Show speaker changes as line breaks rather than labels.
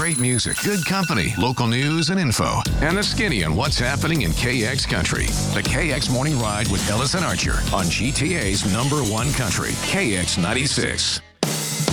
great music, good company, local news and info, and the skinny on what's happening in KX Country. The KX Morning Ride with Ellis and Archer on GTA's #1 country, KX 96.